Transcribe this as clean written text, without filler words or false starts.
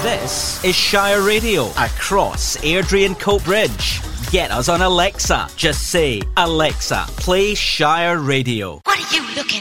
This is Shire Radio across Airdrie and Coatbridge. Get us on Alexa. Just say, Alexa, play Shire Radio. What are you looking